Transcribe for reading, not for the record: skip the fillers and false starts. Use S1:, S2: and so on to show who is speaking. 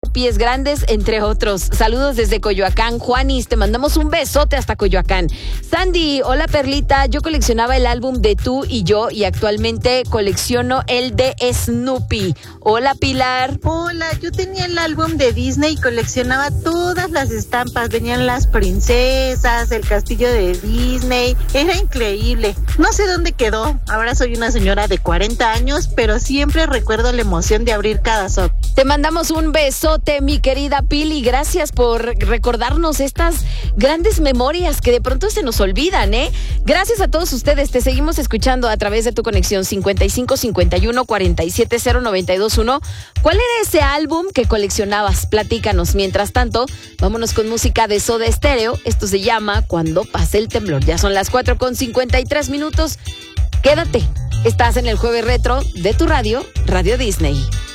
S1: Pies Grandes, entre otros. Saludos desde Coyoacán. Juanis, te mandamos un besote hasta Coyoacán. Sandy, hola Perlita, yo coleccionaba el álbum de Tú y Yo y actualmente colecciono el de Snoopy. Hola Pilar.
S2: Hola, yo tenía el álbum de Disney y coleccionaba todas las estampas. Venían las princesas, el castillo de Disney. Era increíble. No sé dónde quedó. Ahora soy una señora de 40 años, pero siempre recuerdo la emoción de abrir cada sobre.
S1: Te mandamos un besote, mi querida Pili. Gracias por recordarnos estas grandes memorias que de pronto se nos olvidan, ¿eh? Gracias a todos ustedes. Te seguimos escuchando a través de tu conexión 55 51 47 0921. ¿Cuál era ese álbum que coleccionabas? Platícanos. Mientras tanto, vámonos con música de Soda Stereo. Esto se llama Cuando pase el temblor. Ya son las 4:53. Quédate. Estás en el Jueves Retro de tu radio, Radio Disney.